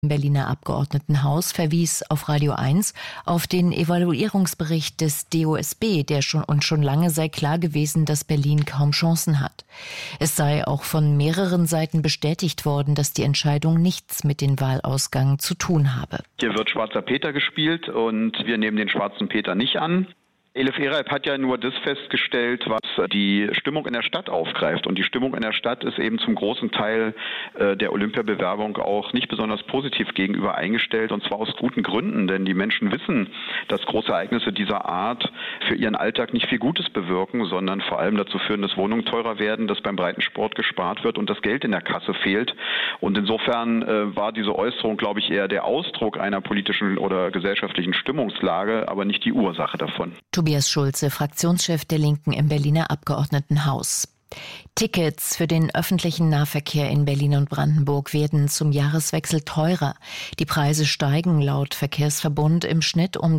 Im Berliner Abgeordnetenhaus verwies auf Radio 1 auf den Evaluierungsbericht des DOSB, der schon lange sei klar gewesen, dass Berlin kaum Chancen hat. Es sei auch von mehreren Seiten bestätigt worden, dass die Entscheidung nichts mit dem Wahlausgang zu tun habe. Hier wird Schwarzer Peter gespielt und wir nehmen den Schwarzen Peter nicht an. Elif Ereib hat ja nur das festgestellt, was die Stimmung in der Stadt aufgreift. Und die Stimmung in der Stadt ist eben zum großen Teil der Olympiabewerbung auch nicht besonders positiv gegenüber eingestellt. Und zwar aus guten Gründen, denn die Menschen wissen, dass große Ereignisse dieser Art für ihren Alltag nicht viel Gutes bewirken, sondern vor allem dazu führen, dass Wohnungen teurer werden, dass beim Breitensport gespart wird und das Geld in der Kasse fehlt. Und insofern war diese Äußerung, glaube ich, eher der Ausdruck einer politischen oder gesellschaftlichen Stimmungslage, aber nicht die Ursache davon. Tobias Schulze, Fraktionschef der Linken im Berliner Abgeordnetenhaus. Tickets für den öffentlichen Nahverkehr in Berlin und Brandenburg werden zum Jahreswechsel teurer. Die Preise steigen laut Verkehrsverbund im Schnitt um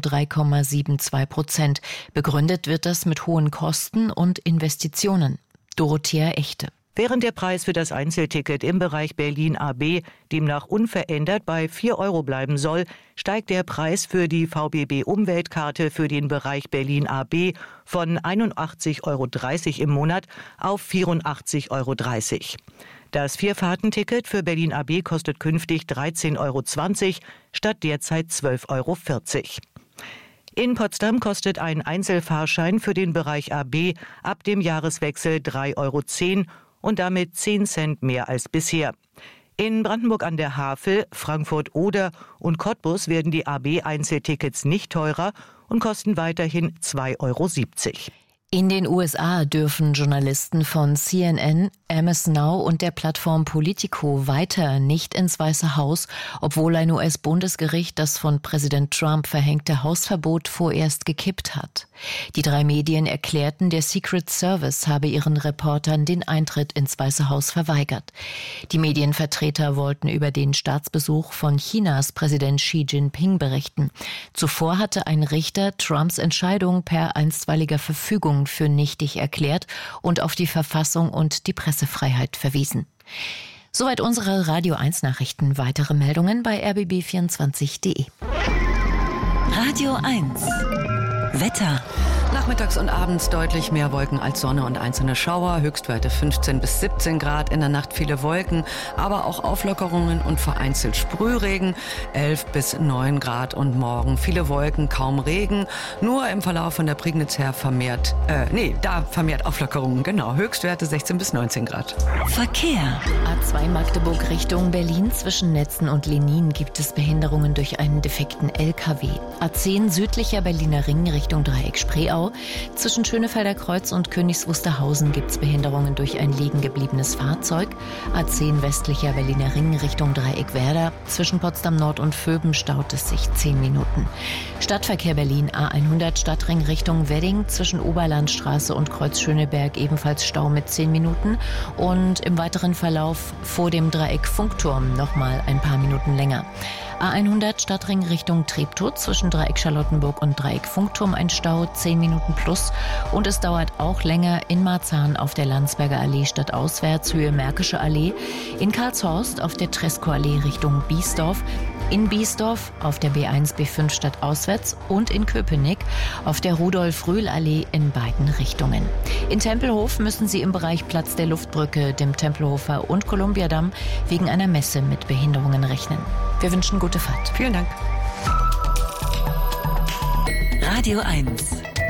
3,72%. Begründet wird das mit hohen Kosten und Investitionen. Dorothea Echte. Während der Preis für das Einzelticket im Bereich Berlin AB demnach unverändert bei 4 € bleiben soll, steigt der Preis für die VBB-Umweltkarte für den Bereich Berlin AB von 81,30 € im Monat auf 84,30 € Das Vierfahrtenticket für Berlin AB kostet künftig 13,20 € statt derzeit 12,40 €. In Potsdam kostet ein Einzelfahrschein für den Bereich AB ab dem Jahreswechsel 3,10 € und damit 10 Cent mehr als bisher. In Brandenburg an der Havel, Frankfurt-Oder und Cottbus werden die AB-Einzeltickets nicht teurer und kosten weiterhin 2,70 €. In den USA dürfen Journalisten von CNN, MS Now und der Plattform Politico weiter nicht ins Weiße Haus, obwohl ein US-Bundesgericht das von Präsident Trump verhängte Hausverbot vorerst gekippt hat. Die 3 Medien erklärten, der Secret Service habe ihren Reportern den Eintritt ins Weiße Haus verweigert. Die Medienvertreter wollten über den Staatsbesuch von Chinas Präsident Xi Jinping berichten. Zuvor hatte ein Richter Trumps Entscheidung per einstweiliger Verfügung für nichtig erklärt und auf die Verfassung und die Pressefreiheit verwiesen. Soweit unsere Radio 1 Nachrichten. Weitere Meldungen bei rbb24.de. Radio 1 Wetter. Nachmittags und abends deutlich mehr Wolken als Sonne und einzelne Schauer. Höchstwerte 15 bis 17 Grad. In der Nacht viele Wolken, aber auch Auflockerungen und vereinzelt Sprühregen. 11 bis 9 Grad und morgen viele Wolken, kaum Regen. Nur im Verlauf von der Prignitz her vermehrt Auflockerungen. Genau, Höchstwerte 16 bis 19 Grad. Verkehr. A2 Magdeburg Richtung Berlin zwischen Netzen und Lenin gibt es Behinderungen durch einen defekten LKW. A10 südlicher Berliner Ring Richtung Dreieck Spreeau. Zwischen Schönefelder Kreuz und Königs Wusterhausen gibt es Behinderungen durch ein liegen gebliebenes Fahrzeug. A10 westlicher Berliner Ring Richtung Dreieck Werder. Zwischen Potsdam Nord und Vöben staut es sich 10 Minuten. Stadtverkehr Berlin A100 Stadtring Richtung Wedding. Zwischen Oberlandstraße und Kreuz Schöneberg ebenfalls Stau mit 10 Minuten. Und im weiteren Verlauf vor dem Dreieck Funkturm nochmal ein paar Minuten länger. A100 Stadtring Richtung Treptow, zwischen Dreieck Charlottenburg und Dreieck Funkturm ein Stau, 10 Minuten plus. Und es dauert auch länger in Marzahn auf der Landsberger Allee stadtauswärts, Höhe Märkische Allee, in Karlshorst auf der Tresco-Allee Richtung Biesdorf, in Biesdorf auf der B1, B5 stadtauswärts und in Köpenick auf der Rudolf-Rühl-Allee in beiden Richtungen. In Tempelhof müssen Sie im Bereich Platz der Luftbrücke, dem Tempelhofer und Kolumbiadamm wegen einer Messe mit Behinderungen rechnen. Wir wünschen gute Fahrt. Vielen Dank. Radio 1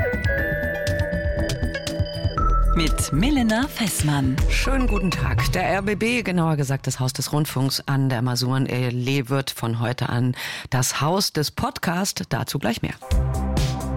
mit Milena Fessmann. Schönen guten Tag. Der RBB, genauer gesagt das Haus des Rundfunks an der Masurenallee, wird von heute an das Haus des Podcasts. Dazu gleich mehr.